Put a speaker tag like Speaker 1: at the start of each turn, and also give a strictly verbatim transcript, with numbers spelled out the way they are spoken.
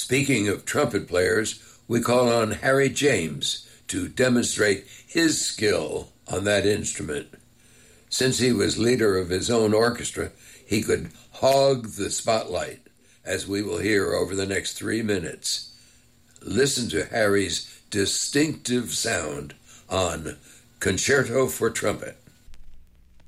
Speaker 1: Speaking of trumpet players, we call on Harry James to demonstrate his skill on that instrument. Since he was leader of his own orchestra, he could hog the spotlight, as we will hear over the next three minutes. Listen to Harry's distinctive sound on Concerto for Trumpet.